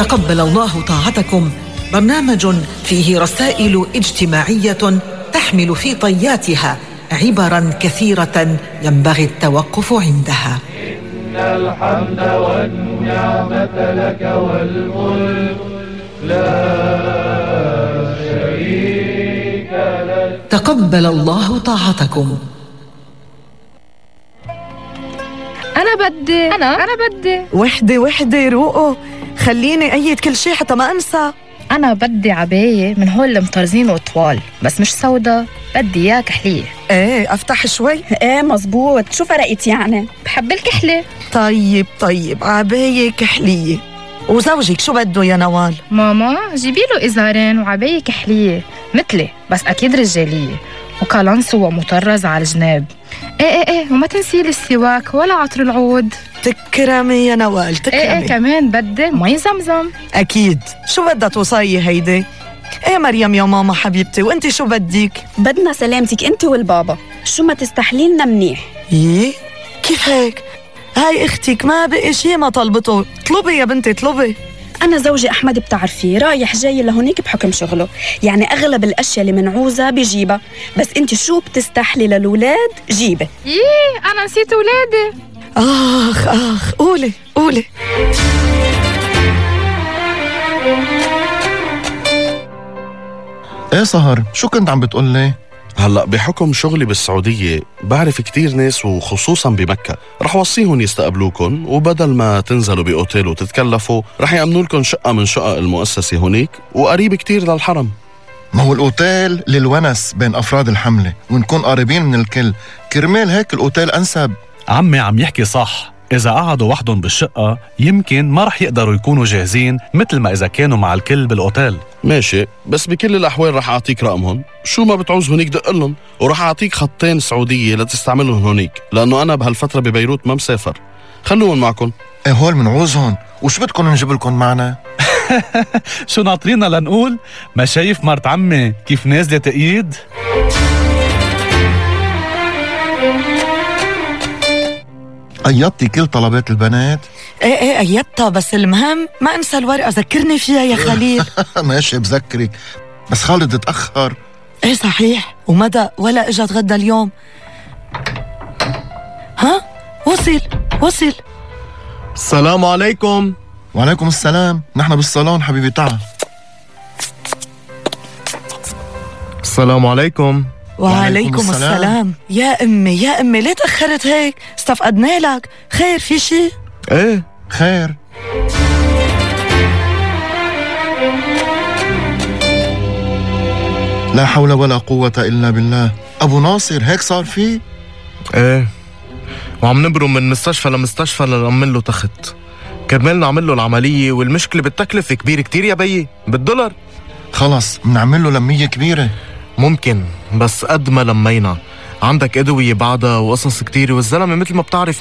تقبل الله طاعتكم برنامج فيه رسائل اجتماعية تحمل في طياتها عبرا كثيرة ينبغي التوقف عندها. إن الحمد والنعمة لك والملك لا شريك لك. تقبل الله طاعتكم. أنا بدي وحدة روقو، خليني أيد كل شي حتى ما أنسى. أنا بدي عباية من هول المطرزين وطوال، بس مش سودا، بدي إياه كحلية. إيه أفتح شوي. إيه مزبوط، شو فرقت يعني؟ بحب الكحلة. طيب عباية كحلية. وزوجك شو بده يا نوال؟ ماما جيبي له إزارين وعباية كحلية مثلي، بس أكيد رجالية، وكالانسو ومطرز على الجناب. ايه وما تنسي لي السواك ولا عطر العود. تكرمي يا نوال تكرمي. ايه كمان بدي مي زمزم. أكيد. شو بدها توصي هيدي؟ ايه مريم يا ماما حبيبتي، وانتي شو بدك؟ بدنا سلامتك انت والبابا، شو ما تستحليلنا منيح. ايه كيف هيك؟ هاي اختك ما بقي شي ما طلبته، اطلبي يا بنتي اطلبي. أنا زوجي أحمد بتعرفيه رايح جاي لهونيك بحكم شغله، يعني أغلب الأشياء اللي منعوزة بجيبها، بس أنت شو بتستحلي للولاد جيبه. أنا نسيت ولادي. آخ قولي. ايه سهر، شو كنت عم بتقولي؟ هلأ بحكم شغلي بالسعودية بعرف كتير ناس وخصوصا بمكة، رح وصيهم يستقبلوكن، وبدل ما تنزلوا بأوتيل وتتكلفوا رح يأمنوا لكم شقة من شقق المؤسسة هونيك وقريب كتير للحرم. ما هو الأوتيل للونس بين أفراد الحملة ونكون قريبين من الكل، كرمال هيك الأوتيل أنسب. عمي عم يحكي صح، إذا قعدوا وحدهم بالشقة يمكن ما رح يقدروا يكونوا جاهزين مثل ما إذا كانوا مع الكل بالأوتيل. ماشي، بس بكل الأحوال رح أعطيك رقمهم، شو ما بتعوز هونيك دقلهم، ورح أعطيك خطين سعودية لتستعملهم هونيك، لأنه أنا بهالفترة ببيروت ما مسافر. خلوهم معكم. ايه هول منعوزهم، وشو بدكم نجيب لكم معنا؟ شو ناطرينا لنقول؟ ما شايف مرت عمي كيف نازلة تقييد؟ قيضتي كل طلبات البنات؟ ايه قيدتها، بس المهم ما انسى الورقة، ذكرني فيها يا خليل. ماشي بذكرك، بس خالد اتأخر. ايه صحيح، ومدى ولا اجا تغدى اليوم. ها وصل. السلام عليكم. وعليكم السلام، نحن بالصالون حبيبي تعال. السلام عليكم. وعليكم السلام. يا أمي ليه تأخرت هيك؟ استفقدنا لك. خير في شي؟ ايه خير. لا حول ولا قوة إلا بالله. أبو ناصر هيك صار فيه؟ ايه، وعم نبرم من مستشفى لمستشفى لنعمل له تخت، كرمال نعمل له العملية، والمشكلة بالتكلفة كبير كتير يا بيي، بالدولار. خلص منعمل له لمية كبيرة. ممكن، بس قد ما لمينا عندك أدوية بعدها وقصص كتير، والزلمة مثل ما بتعرف